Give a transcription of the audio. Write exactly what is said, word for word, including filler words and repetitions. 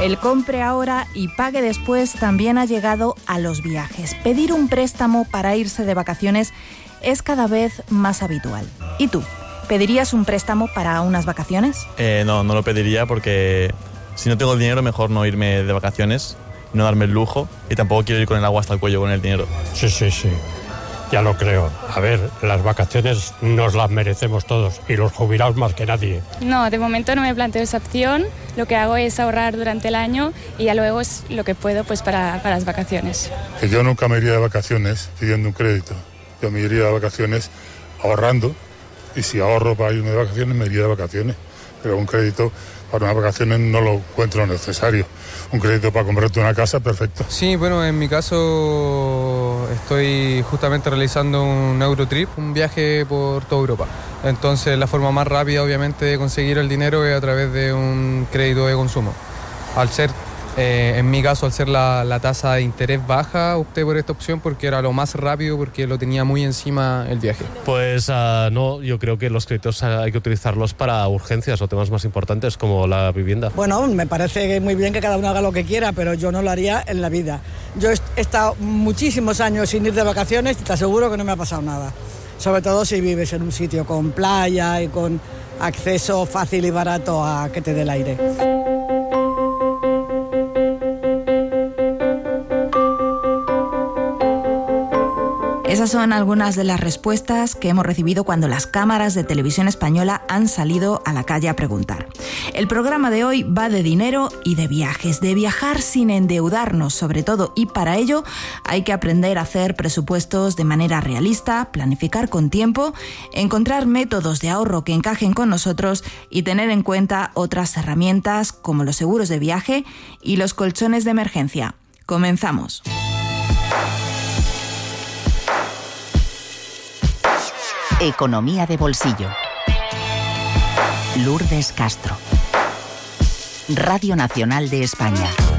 El compre ahora y pague después también ha llegado a los viajes. Pedir un préstamo para irse de vacaciones es cada vez más habitual. ¿Y tú? ¿Pedirías un préstamo para unas vacaciones? Eh, no, no lo pediría porque si no tengo el dinero mejor no irme de vacaciones, no darme el lujo y tampoco quiero ir con el agua hasta el cuello con el dinero. Sí, sí, sí. Ya lo creo. A ver, las vacaciones nos las merecemos todos y los jubilados más que nadie. No, de momento no me planteo esa opción. Lo que hago es ahorrar durante el año y ya luego es lo que puedo pues para, para las vacaciones. Que yo nunca me iría de vacaciones pidiendo un crédito. Yo me iría de vacaciones ahorrando y si ahorro para irme de vacaciones me iría de vacaciones. Pero un crédito para unas vacaciones no lo encuentro necesario. Un crédito para comprarte una casa, perfecto. Sí, bueno, en mi caso estoy justamente realizando un Eurotrip, un viaje por toda Europa. Entonces la forma más rápida obviamente de conseguir el dinero es a través de un crédito de consumo. Al ser, eh, en mi caso, al ser la, la tasa de interés baja, opté por esta opción porque era lo más rápido, porque lo tenía muy encima el viaje. Pues uh, no, yo creo que los créditos uh, hay que utilizarlos para urgencias o temas más importantes como la vivienda. Bueno, me parece muy bien que cada uno haga lo que quiera, pero yo no lo haría en la vida. Yo he estado muchísimos años sin ir de vacaciones y te aseguro que no me ha pasado nada. Sobre todo si vives en un sitio con playa y con acceso fácil y barato a que te dé el aire. Esas son algunas de las respuestas que hemos recibido cuando las cámaras de Televisión Española han salido a la calle a preguntar. El programa de hoy va de dinero y de viajes, de viajar sin endeudarnos sobre todo, y para ello hay que aprender a hacer presupuestos de manera realista, planificar con tiempo, encontrar métodos de ahorro que encajen con nosotros y tener en cuenta otras herramientas como los seguros de viaje y los colchones de emergencia. Comenzamos. Economía de bolsillo. Lourdes Castro. Radio Nacional de España.